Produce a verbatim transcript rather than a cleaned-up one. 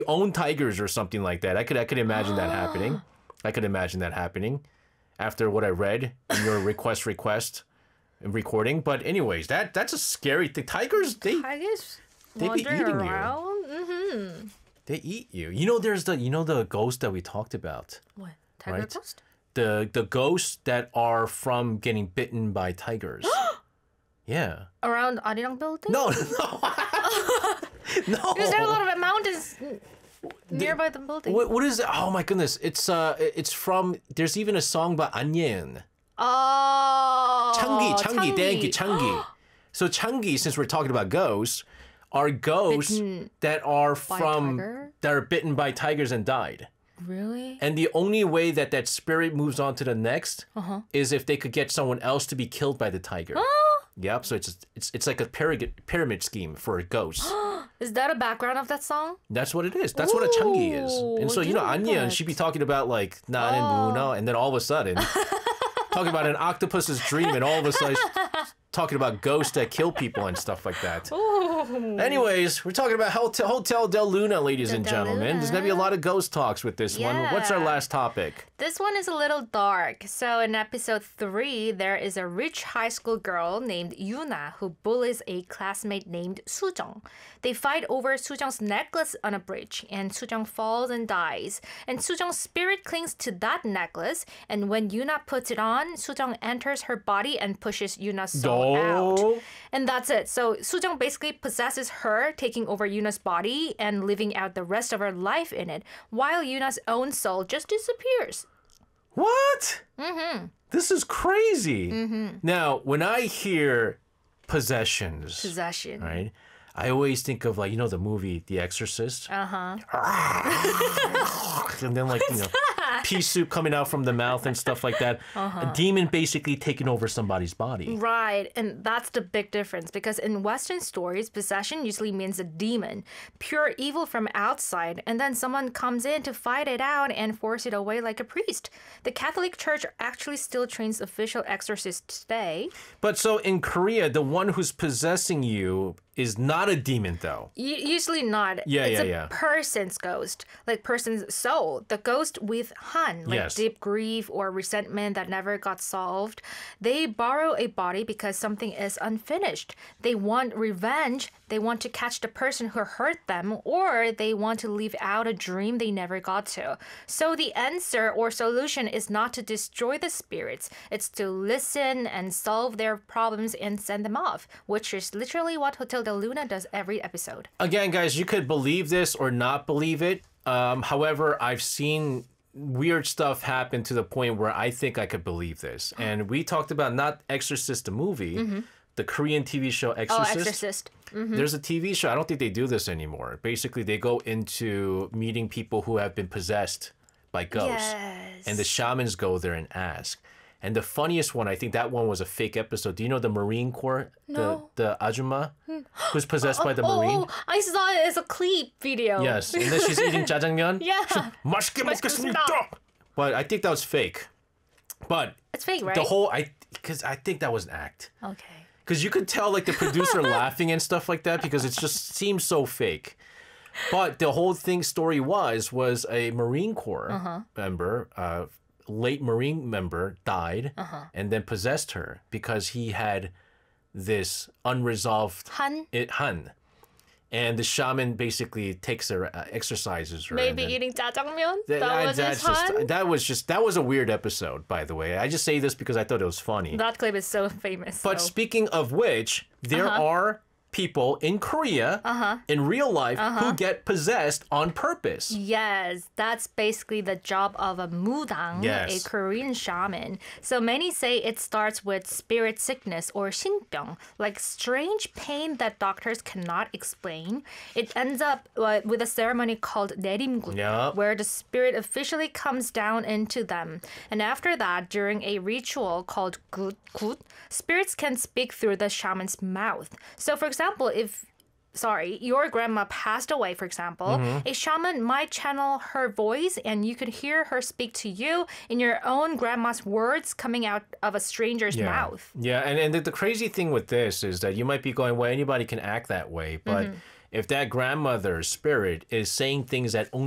own tigers or something like that. I could I could imagine that happening. I could imagine that happening after what I read in your request request and recording. But anyways, that that's a scary thing. Tigers, they Tigers they be wandering eating around. you. Mm-hmm. They eat you. You know, there's the you know the ghost that we talked about. What? Tiger Right. ghost? The the ghosts that are from getting bitten by tigers. Yeah. Around Arirang building? No, no. No. Because there are a lot of mountains nearby the building. What, what is it? Oh my goodness. It's uh it's from there's even a song by Anyen. Oh. Changi, Changi, thank you, Changi. So Changi, since we're talking about ghosts, are ghosts Bitten that are by a from tiger? that are bitten by tigers and died. Really? And the only way that that spirit moves on to the next Uh-huh. is if they could get someone else to be killed by the tiger. Yep. So it's it's it's like a pyramid pyramid scheme for a ghost. Is that a background of that song? That's what it is. That's what a Changi is. And so, Ooh, you know, didn't know Anya, that. she'd be talking about like Nan and Muna, and then all of a sudden, talking about an octopus's dream, and all of a sudden, talking about ghosts that kill people and stuff like that. Ooh. Anyways, we're talking about Hotel, Hotel Del Luna, ladies and Del gentlemen. There's going to be a lot of ghost talks with this one. What's our Yeah. last topic? This one is a little dark. So in episode three, there is a rich high school girl named Yuna who bullies a classmate named Sujong. They fight over Sujong's necklace on a bridge, and Sujong falls and dies. And Sujong's spirit clings to that necklace, and when Yuna puts it on, Sujong enters her body and pushes Yuna's soul out. Oh. And that's it. So Sujong basically possesses her, taking over Yuna's body and living out the rest of her life in it, while Yuna's own soul just disappears. What? Mm-hmm. This is crazy. Mm-hmm. Now, when I hear possessions, Possession. right, I always think of like, you know, the movie The Exorcist? Uh-huh. And then like, you know, pea soup coming out from the mouth and stuff like that. A demon basically taking over somebody's body. Right, and that's the big difference because in Western stories, possession usually means a demon, pure evil from outside, and then someone comes in to fight it out and force it away like a priest. The Catholic Church actually still trains official exorcists today. But so in Korea, the one who's possessing you is not a demon though. U- usually not. Yeah, it's yeah, a yeah. person's ghost, like person's soul. The ghost with han, like Yes. deep grief or resentment that never got solved. They borrow a body because something is unfinished. They want revenge. They want to catch the person who hurt them, or they want to live out a dream they never got to. So the answer or solution is not to destroy the spirits. It's to listen and solve their problems and send them off, which is literally what Hotel Del Luna does every episode. Again, guys, you could believe this or not believe it. Um, however, I've seen weird stuff happen to the point where I think I could believe this. And we talked about not Exorcist the movie, the Korean T V show Oh, Exorcist. Exorcist. There's a T V show. I don't think they do this anymore. Basically, they go into meeting people who have been possessed by ghosts. Yes. And the shamans go there and ask. And the funniest one, I think that one was a fake episode. Do you know the Marine Corps? No. The, the Ajumma who's possessed by the Marine? Oh, I saw it as a clip video. Yes. And then she's eating jjajangmyeon. Yeah. 맛있게 먹겠습니다. 먹겠습니다. But I think that was fake. But It's fake, right? the whole, I because I think that was an act. Okay. Because you could tell like the producer laughing and stuff like that because it just seems so fake. But the whole thing story was was a Marine Corps Uh-huh. member, uh, late Marine member died Uh-huh. and then possessed her because he had this unresolved Han? it Han. And the shaman basically takes her, uh, exercises her. and Maybe then- eating jjajangmyeon? That, That I- was that's his Han? just, that was just that was a weird episode, by the way. I just say this because I thought it was funny. That clip is so famous. But so. speaking of which, there Uh-huh. are people in Korea, in real life, who get possessed on purpose. Yes, that's basically the job of a mudang, Yes. a Korean shaman. So many say it starts with spirit sickness or 신병, like strange pain that doctors cannot explain. It ends up uh, with a ceremony called 내림굿, Yup. where the spirit officially comes down into them. And after that, during a ritual called 굿, 굿, spirits can speak through the shaman's mouth. So for example, if sorry, your grandma passed away, for example, Mm-hmm. a shaman might channel her voice and you could hear her speak to you in your own grandma's words coming out of a stranger's Yeah. mouth. Yeah, and, and the, the crazy thing with this is that you might be going, well, anybody can act that way, but Mm-hmm. if that grandmother's spirit is saying things that only